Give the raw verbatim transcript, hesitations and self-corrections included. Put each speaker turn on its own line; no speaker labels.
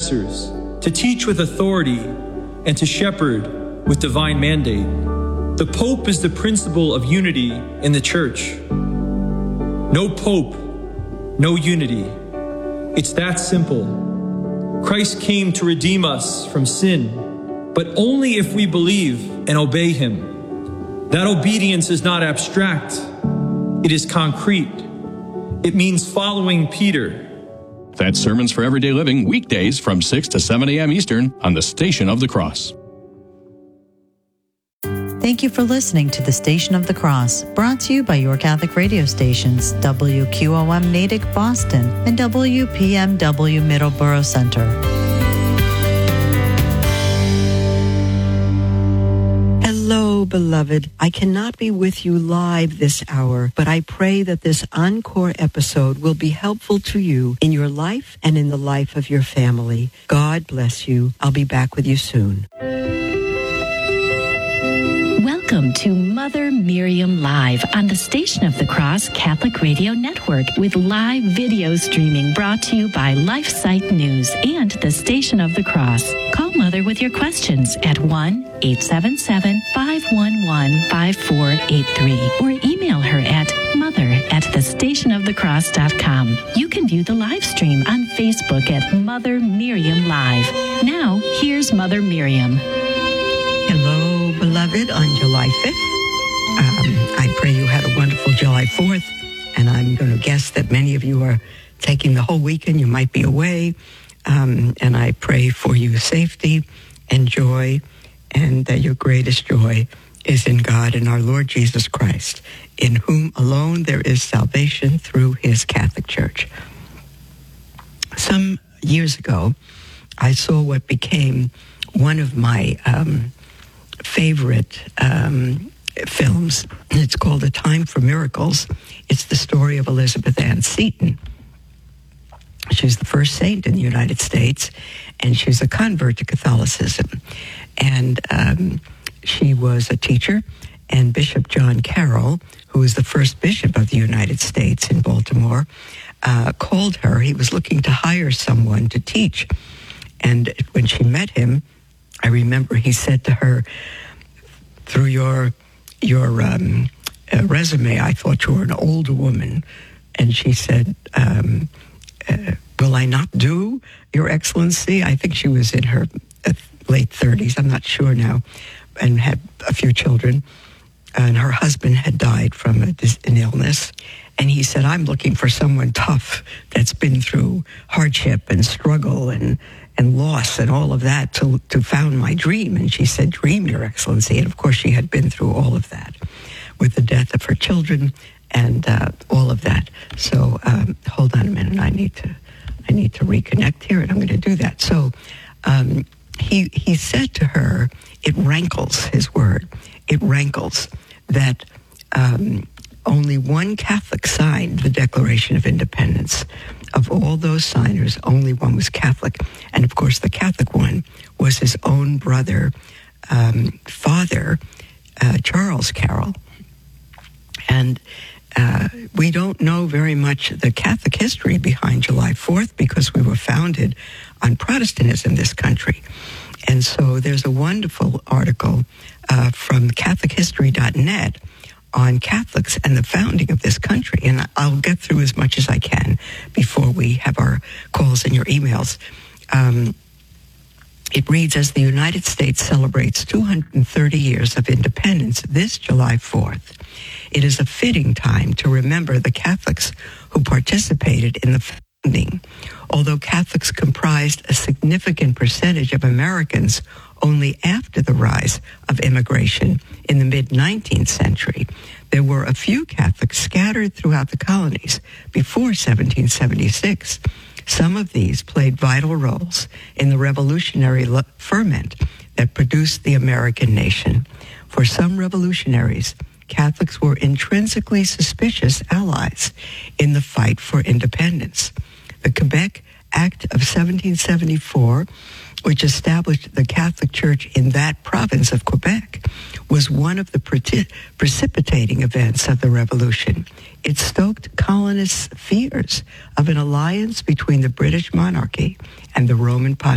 successors, to teach with authority, and to shepherd with divine mandate. The Pope is the principle of unity in the Church. No Pope, no unity. It's that simple. Christ came to redeem us from sin, but only if we believe and obey him. That obedience is not abstract. It is concrete. It means following Peter.
That's Sermons for Everyday Living, weekdays from six to seven a.m. Eastern on the Station of the Cross.
Thank you for listening to the Station of the Cross, brought to you by your Catholic radio stations, W Q O M Natick, Boston, and W P M W Middleborough Center.
Hello, beloved. I cannot be with you live this hour, but I pray that this encore episode will be helpful to you in your life and in the life of your family. God bless you. I'll be back with you soon.
Welcome to Mother Miriam Live on the Station of the Cross Catholic Radio Network with live video streaming brought to you by LifeSite News and the Station of the Cross. Call Mother with your questions at one eight seven seven, five one one, five four eight three or email her at mother at the station of the cross dot com. You can view the live stream on Facebook at Mother Miriam Live. Now, here's Mother Miriam.
Hello, beloved, on July fifth. Um, I pray you had a wonderful July fourth, and I'm going to guess that many of you are taking the whole weekend. You might be away, um, and I pray for you safety and joy, and that your greatest joy is in God and our Lord Jesus Christ, in whom alone there is salvation through his Catholic Church. Some years ago, I saw what became one of my um, favorite um, films. It's called A Time for Miracles. It's the story of Elizabeth Ann Seton. She's the first saint in the United States, and she's a convert to Catholicism. And um, she was a teacher, and Bishop John Carroll, who was the first bishop of the United States in Baltimore, uh, called her. He was looking to hire someone to teach. And when she met him, I remember he said to her, through your your um, uh, resume, I thought you were an older woman. And she said, um, uh, will I not do, Your Excellency? I think she was in her uh, late thirties, I'm not sure now, and had a few children. And her husband had died from a, an illness. And he said, I'm looking for someone tough that's been through hardship and struggle and and loss and all of that to, to found my dream. And she said, dream, Your Excellency. And of course, she had been through all of that with the death of her children and uh, all of that. So um, hold on a minute. I need to I need to reconnect here, and I'm going to do that. So um, he he said to her, it rankles, his word, it rankles that um, only one Catholic signed the Declaration of Independence. Of all those signers, only one was Catholic. And of course, the Catholic one was his own brother, um, father, uh, Charles Carroll. And uh, we don't know very much the Catholic history behind July fourth because we were founded on Protestantism in this country. And so there's a wonderful article uh, from Catholic History dot net on Catholics and the founding of this country. And I'll get through as much as I can before we have our calls and your emails. Um, it reads, as the United States celebrates two hundred thirty years of independence this July fourth, it is a fitting time to remember the Catholics who participated in the founding. Although Catholics comprised a significant percentage of Americans only after the rise of immigration in the mid-nineteenth century, there were a few Catholics scattered throughout the colonies before seventeen seventy-six. Some of these played vital roles in the revolutionary ferment that produced the American nation. For some revolutionaries, Catholics were intrinsically suspicious allies in the fight for independence. The Quebec Act of seventeen seventy-four, which established the Catholic Church in that province of Quebec, was one of the pre- precipitating events of the Revolution. It stoked colonists' fears of an alliance between the British monarchy and the Roman Pontificate.